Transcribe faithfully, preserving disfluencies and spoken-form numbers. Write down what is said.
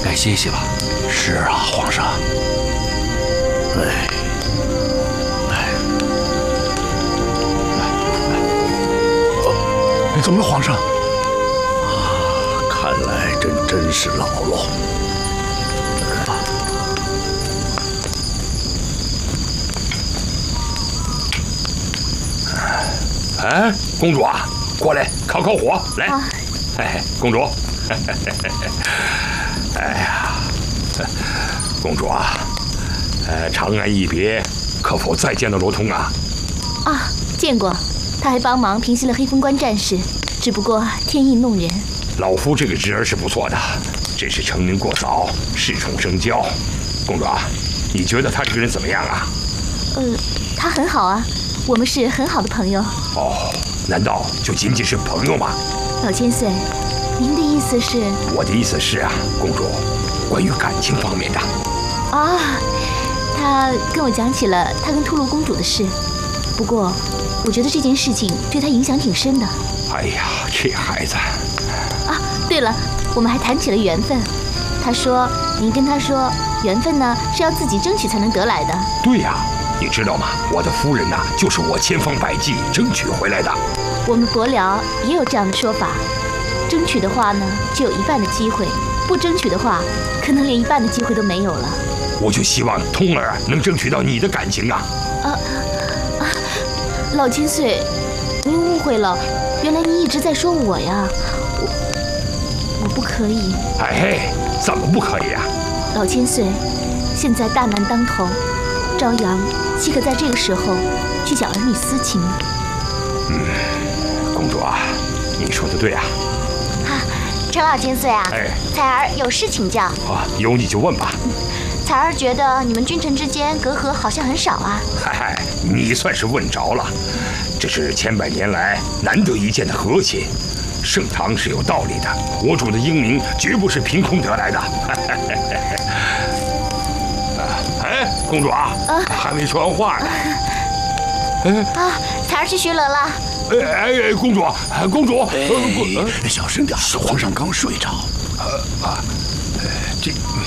该歇歇吧。 是啊，皇上。哎，哎，哎，怎么了，皇上？啊，看来真真是老了。 哎，公主啊，过来烤烤火，来。 啊、 哎，公主。哎呀，公主啊，呃，长安一别，可否再见到罗通啊？ 啊，见过，他还帮忙平息了黑风关战事，只不过天意弄人。 老夫这个侄儿是不错的，只是成名过早，恃宠生骄。公主啊，你觉得他这个人怎么样啊？ 呃，他很好啊，我们是很好的朋友。 哦，难道就仅仅是朋友吗？ 老千岁，您的意思是？ 我的意思是啊，公主，关于感情方面的。 啊，他跟我讲起了他跟吐露公主的事，不过我觉得这件事情对他影响挺深的。 哎呀，这孩子。 啊，对了，我们还谈起了缘分。他说您跟他说，缘分呢是要自己争取才能得来的。 对呀，你知道吗？我的夫人呐，就是我千方百计争取回来的。 我们伯僚也有这样的说法，争取的话呢，就有一半的机会；不争取的话，可能连一半的机会都没有了。 我就希望通儿能争取到你的感情啊！ 啊啊！老千岁，您误会了，原来您一直在说我呀。我我不可以。 哎嘿，怎么不可以啊？ 老千岁，现在大难当头，朝阳岂可在这个时候去讲儿女私情呢？ 嗯，公主啊，你说的对啊。 啊，陈老千岁啊， 哎， 彩儿有事请教。 啊，有你就问吧。 彩儿觉得你们君臣之间隔阂好像很少啊。 嗨嗨，你算是问着了，这是千百年来难得一见的和气。盛唐是有道理的，国主的英名绝不是凭空得来的。哎，公主啊，啊还没说完话呢。 哎啊，彩儿去巡逻了。 哎哎，公主，公主， 哎，小声点，皇上刚睡着。 呃啊，这